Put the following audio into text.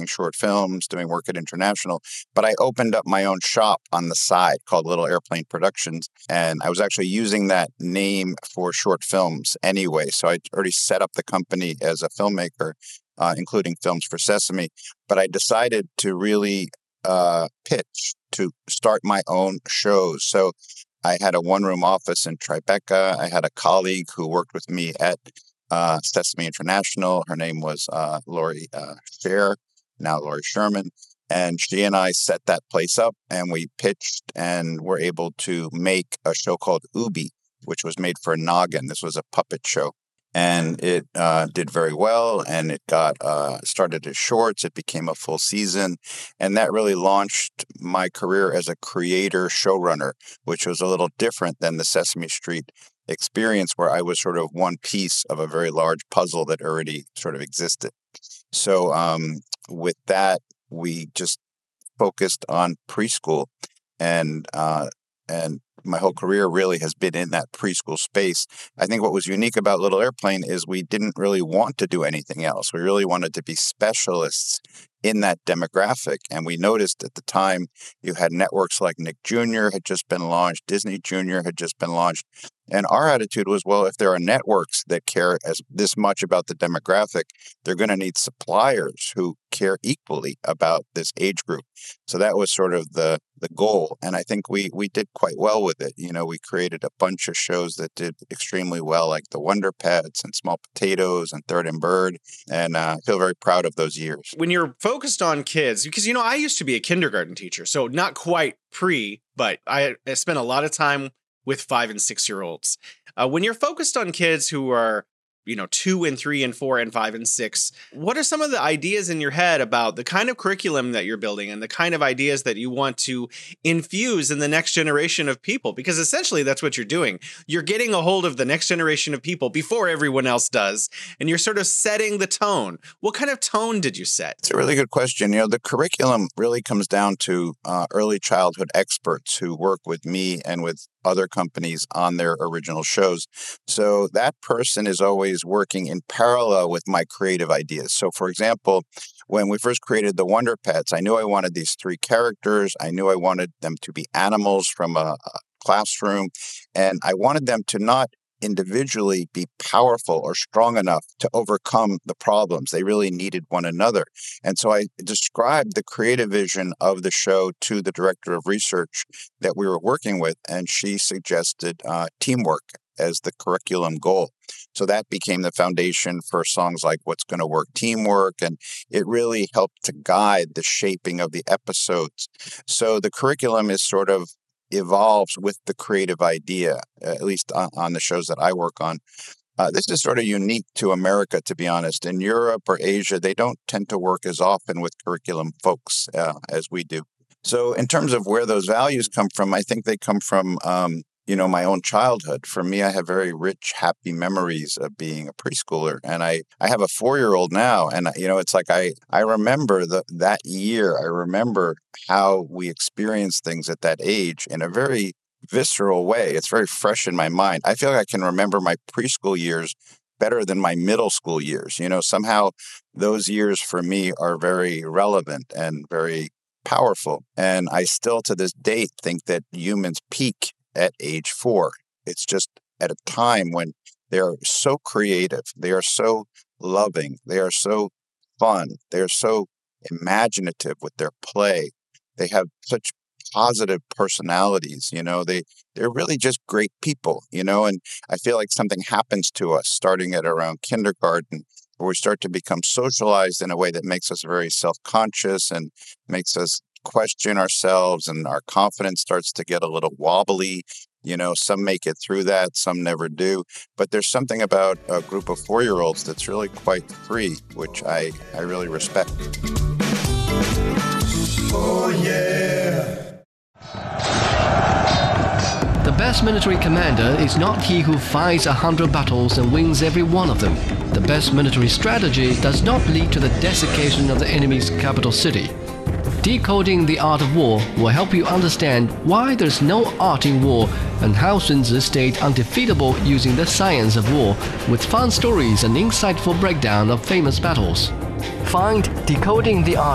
doing short films, doing work at International. But I opened up my own shop on the side called Little Airplane Productions. And I was actually using that name for short films anyway. So I already set up the company as a filmmaker, including films for Sesame. But I decided to really pitch to start my own shows. So I had a one-room office in Tribeca. I had a colleague who worked with me at Sesame International. Her name was Lori Scher, now Lori Sherman. And she and I set that place up, and we pitched and were able to make a show called Ubi, which was made for Noggin. This was a puppet show. And it did very well, and it got started as shorts. It became a full season, and that really launched my career as a creator showrunner, which was a little different than the Sesame Street experience, where I was sort of one piece of a very large puzzle that already sort of existed. So with that, we just focused on preschool, and my whole career really has been in that preschool space. I think what was unique about Little Airplane is we didn't really want to do anything else. We really wanted to be specialists in that demographic. And we noticed at the time you had networks like Nick Jr. had just been launched, Disney Jr. had just been launched. And our attitude was, well, if there are networks that care this much about the demographic, they're going to need suppliers who care equally about this age group. So that was sort of the goal. And I think we did quite well with it. You know, we created a bunch of shows that did extremely well, like The Wonder Pets and Small Potatoes and Third and Bird. And I feel very proud of those years. When you're focused on kids, because, I used to be a kindergarten teacher, so not quite but I spent a lot of time with 5 and 6 year olds. When you're focused on kids who are, 2 and 3 and 4 and 5 and 6, what are some of the ideas in your head about the kind of curriculum that you're building and the kind of ideas that you want to infuse in the next generation of people? Because essentially that's what you're doing. You're getting a hold of the next generation of people before everyone else does, and you're sort of setting the tone. What kind of tone did you set? It's a really good question. The curriculum really comes down to early childhood experts who work with me and with other companies on their original shows. So that person is always working in parallel with my creative ideas. So for example, when we first created the Wonder Pets, I knew I wanted these 3 characters. I knew I wanted them to be animals from a classroom, and I wanted them to not individually be powerful or strong enough to overcome the problems. They really needed one another. And so I described the creative vision of the show to the director of research that we were working with, and she suggested teamwork as the curriculum goal. So that became the foundation for songs like What's Gonna Work, Teamwork, and it really helped to guide the shaping of the episodes. So the curriculum is sort of evolves with the creative idea, at least on the shows that I work on. This is sort of unique to America, to be honest. In Europe or Asia, they don't tend to work as often with curriculum folks as we do. So in terms of where those values come from, I think they come from my own childhood. For me, I have very rich, happy memories of being a preschooler. And I have a 4-year-old now. And, it's like I remember that year. I remember how we experienced things at that age in a very visceral way. It's very fresh in my mind. I feel like I can remember my preschool years better than my middle school years. Somehow those years for me are very relevant and very powerful. And I still to this date think that humans peak at age 4. It's just at a time when they are so creative, they are so loving, they are so fun, they are so imaginative with their play. They have such positive personalities, they're really just great people, and I feel like something happens to us starting at around kindergarten, where we start to become socialized in a way that makes us very self-conscious and makes us question ourselves, and our confidence starts to get a little wobbly. Some make it through that, some never do. But there's something about a group of 4-year-olds that's really quite free, which I really respect. Oh, yeah. The best military commander is not he who fights 100 battles and wins every one of them. The best military strategy does not lead to the desiccation of the enemy's capital city. Decoding the Art of War will help you understand why there's no art in war and how Sun Tzu stayed undefeatable using the science of war, with fun stories and insightful breakdown of famous battles. Find Decoding the Art